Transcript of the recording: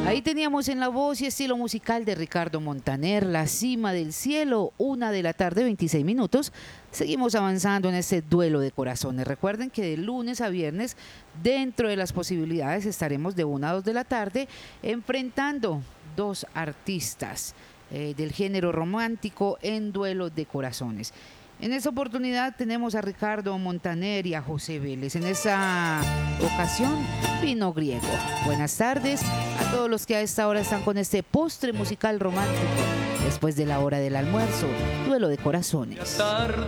Ahí teníamos en la voz y estilo musical de Ricardo Montaner, La Cima del Cielo, 1 de la tarde, 26 minutos. Seguimos avanzando en este duelo de corazones. Recuerden que de lunes a viernes, dentro de las posibilidades, estaremos de 1 a 2 de la tarde enfrentando dos artistas del género romántico en duelo de corazones. En esta oportunidad tenemos a Ricardo Montaner y a José Vélez. En esta ocasión, Vino Griego. Buenas tardes a todos los que a esta hora están con este postre musical romántico. Después de la hora del almuerzo, duelo de corazones. Tarde